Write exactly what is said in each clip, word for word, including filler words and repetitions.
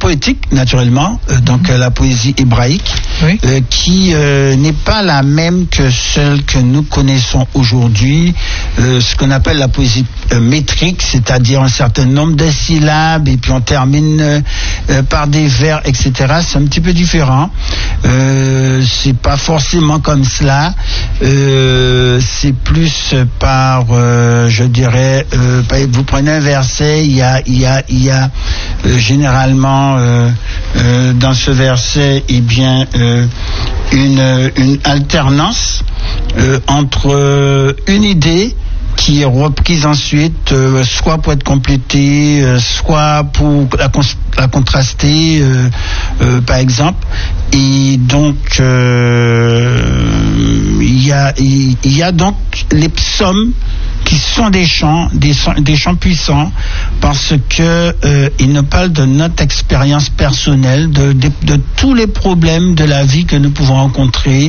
poétique, naturellement, euh, donc euh, la poésie hébraïque, oui. euh, qui euh, n'est pas la même que celle que nous connaissons aujourd'hui, euh, ce qu'on appelle la poésie euh, métrique, c'est-à-dire un certain nombre de syllabes, et puis on termine euh, euh, par des vers, et cetera. C'est un petit peu différent. Euh, c'est pas forcément comme cela. Euh, c'est plus par, euh, je dirais, euh, vous prenez un verset, il y a, il y a, il y a euh, généralement euh, euh, dans ce verset, eh bien, euh, une, une alternance euh, entre euh, une idée qui est reprise ensuite, euh, soit pour être complétée, euh, soit pour la, la contraster, euh, euh, par exemple. Et donc, euh, il y a, il y a donc les psaumes qui sont des chants, des, des chants puissants, parce que euh, ils nous parlent de notre expérience personnelle, de, de, de tous les problèmes de la vie que nous pouvons rencontrer.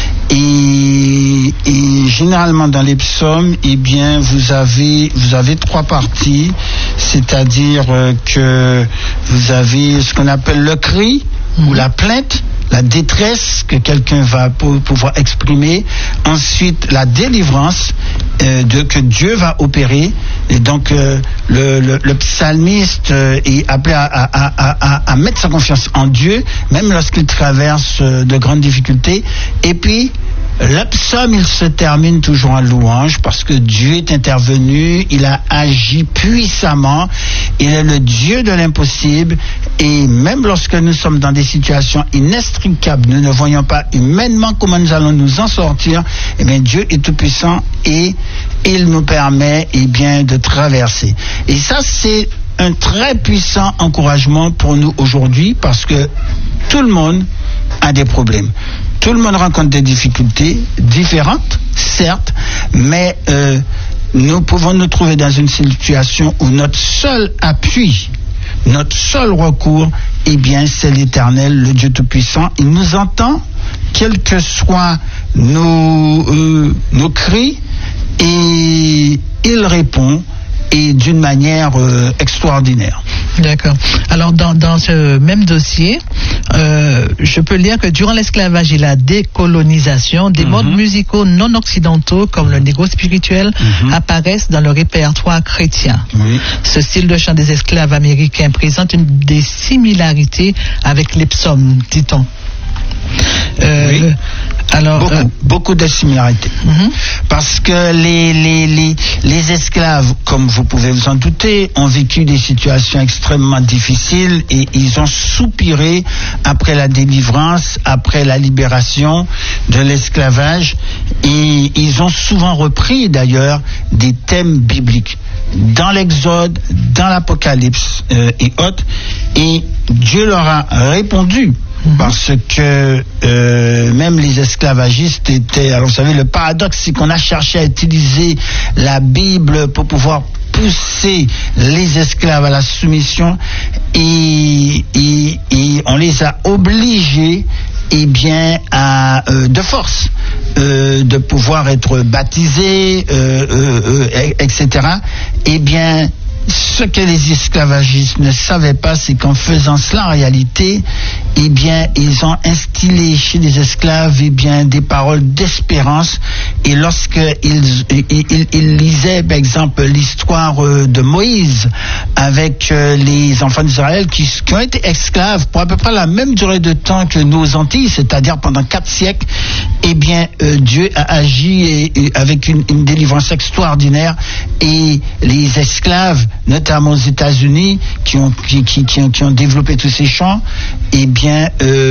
Et, et généralement dans les psaumes, eh bien, vous avez, vous avez trois parties, c'est-à-dire euh, que vous avez ce qu'on appelle le cri, mmh. ou la plainte, la détresse que quelqu'un va pouvoir exprimer. Ensuite, la délivrance euh, de, que Dieu va opérer. Et donc, euh, le, le, le psalmiste euh, est appelé à, à, à, à, à mettre sa confiance en Dieu, même lorsqu'il traverse euh, de grandes difficultés. Et puis, le psaume, il se termine toujours en louange parce que Dieu est intervenu, il a agi puissamment, il est le Dieu de l'impossible, et même lorsque nous sommes dans des situations inextricables, nous ne voyons pas humainement comment nous allons nous en sortir, eh bien Dieu est tout puissant et il nous permet eh bien de traverser. Et ça, c'est un très puissant encouragement pour nous aujourd'hui parce que tout le monde a des problèmes. Tout le monde rencontre des difficultés différentes, certes, mais euh, nous pouvons nous trouver dans une situation où notre seul appui, notre seul recours, eh bien, c'est l'Éternel, le Dieu Tout-Puissant. Il nous entend, quels que soient nos, euh, nos cris, et il répond, et d'une manière euh, extraordinaire. D'accord. Alors, dans, dans ce même dossier, euh, je peux lire que durant l'esclavage et la décolonisation, des mm-hmm. modes musicaux non occidentaux, comme le négo spirituel, mm-hmm. apparaissent dans le répertoire chrétien. Oui. Ce style de chant des esclaves américains présente une des similarités avec les psaumes, dit-on. Euh, oui. Alors, beaucoup, euh, beaucoup de similarités. Mm-hmm. Parce que les, les, les, les esclaves, comme vous pouvez vous en douter, ont vécu des situations extrêmement difficiles et ils ont soupiré après la délivrance, après la libération de l'esclavage, et ils ont souvent repris d'ailleurs des thèmes bibliques dans l'Exode, dans l'Apocalypse euh, et autres, et Dieu leur a répondu. Parce que euh, même les esclavagistes étaient... Alors vous savez, le paradoxe, c'est qu'on a cherché à utiliser la Bible pour pouvoir pousser les esclaves à la soumission, et, et, et on les a obligés, eh bien, à, euh, de force, euh, de pouvoir être baptisés, euh, euh, euh, et cetera. Eh bien, ce que les esclavagistes ne savaient pas, c'est qu'en faisant cela, en réalité, eh bien, ils ont instillé chez les esclaves, eh bien, des paroles d'espérance. Et lorsqu'ils ils, ils, ils lisaient, par exemple, l'histoire de Moïse avec les enfants d'Israël qui, qui ont été esclaves pour à peu près la même durée de temps que nos Antilles, c'est-à-dire pendant quatre siècles, eh bien, euh, Dieu a agi et, et avec une, une délivrance extraordinaire, et les esclaves, notamment aux États-Unis, qui ont, qui, qui, qui, ont, qui ont développé tous ces chants, eh bien,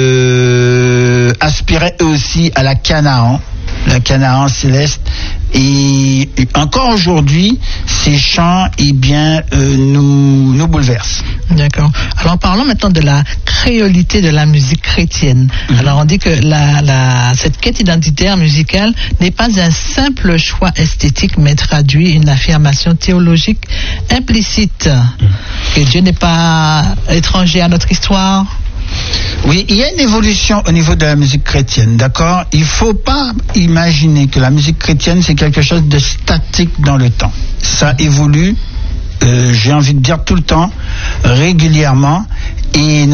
euh, aspiraient eux aussi à la Canaan, la Canaan céleste. Et encore aujourd'hui, ces chants, eh bien, euh, nous, nous bouleversent. D'accord. Alors, parlons maintenant de la créolité de la musique chrétienne. Mm-hmm. Alors, on dit que la, la, cette quête identitaire musicale n'est pas un simple choix esthétique, mais traduit une affirmation théologique implicite. Mm-hmm. Que Dieu n'est pas étranger à notre histoire. Oui, il y a une évolution au niveau de la musique chrétienne, d'accord ? Il ne faut pas imaginer que la musique chrétienne, c'est quelque chose de statique dans le temps. Ça évolue, euh, j'ai envie de dire tout le temps, régulièrement, et